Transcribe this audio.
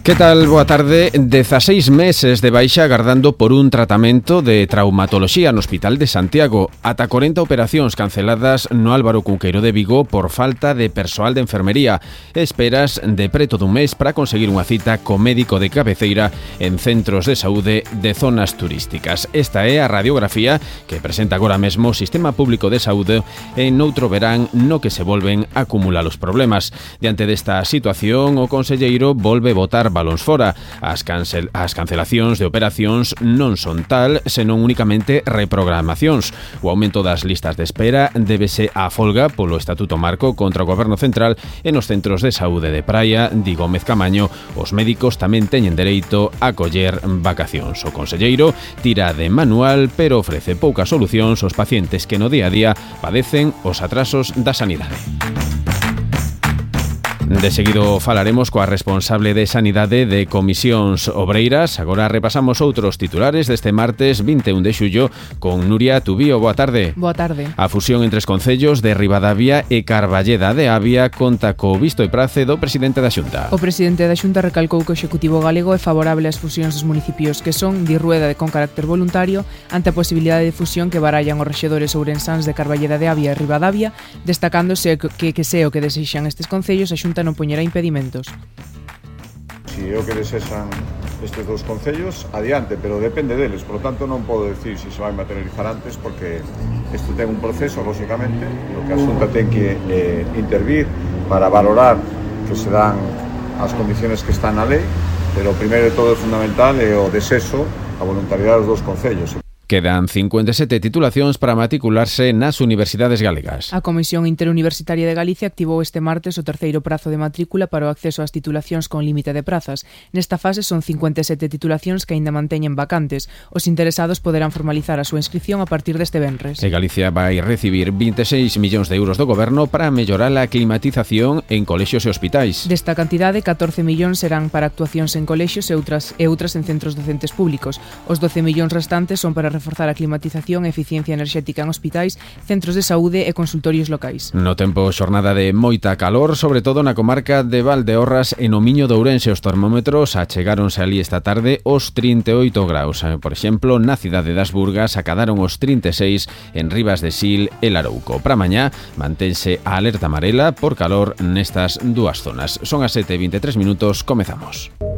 Que tal? Boa tarde. 16 meses de baixa agardando por un tratamento de traumatoloxía no Hospital de Santiago. Ata 40 operacións canceladas no Álvaro Cunqueiro de Vigo por falta de persoal de enfermería. Esperas de preto dun mes para conseguir unha cita co médico de cabeceira en centros de saúde de zonas turísticas. Esta é a radiografía que presenta agora mesmo o Sistema Público de Saúde en outro verán no que se volven a acumular os problemas. Diante desta situación, o conselleiro volve votar balóns fora. As cancelacións de operacións non son tal, senón únicamente reprogramacións. O aumento das listas de espera débese á folga polo Estatuto Marco contra o Goberno Central e nos centros de saúde de Praia, di Gómez Camaño, os médicos tamén teñen dereito a coller vacacións. O conselleiro tira de manual, pero ofrece poucas solucións aos pacientes que no día a día padecen os atrasos da sanidade. De seguido falaremos coa responsable de Sanidade de Comisións Obreiras. Agora repasamos outros titulares deste martes 21 de xullo con Nuria Tubío. Boa tarde. Boa tarde. A fusión entre os concellos de Ribadavia e Carballeda de Avia conta co visto e prace do presidente da Xunta. O presidente da Xunta recalcou que o Executivo galego é favorable ás fusións dos municipios que son de Rueda con carácter voluntario ante a posibilidade de fusión que barallan os rexedores ourensáns de Carballeda de Avia e Ribadavia, destacándose que se o que desexan estes concellos, a Xunta non poñerá impedimentos. Si é o que desexan estes dous concellos, adiante, pero depende deles, por lo tanto non podo decir se vai materializar antes, porque isto ten un proceso, lógicamente, no que a Xunta ten que intervir para valorar que se dan as condiciones que están na lei, pero o primeiro de todo é fundamental é o desexo, a voluntariedade dos dous concellos. Quedan 57 titulacións para matricularse nas universidades galegas. A Comisión Interuniversitaria de Galicia activou este martes o terceiro prazo de matrícula para o acceso ás titulacións con límite de prazas. Nesta fase son 57 titulacións que aínda manteñen vacantes. Os interesados poderán formalizar a súa inscripción a partir deste venres. E Galicia vai recibir 26 millóns de euros do Goberno para mellorar a climatización en colexios e hospitais. Desta cantidade, 14 millóns serán para actuacións en colexios e outras en centros docentes públicos. Os 12 millóns restantes son para reforzar a climatización e eficiencia enerxética en hospitais, centros de saúde e consultorios locais. No tempo, xornada de moita calor, sobre todo na comarca de Valdeorras e no Miño de Ourense. Os termómetros achegáronse ali esta tarde os 38 graus. Por exemplo, na cidade das Burgas acadaron os 36 en Ribas de Sil e Larouco. Para mañá mantense a alerta amarela por calor nestas dúas zonas. Son as 7:23 minutos, comezamos.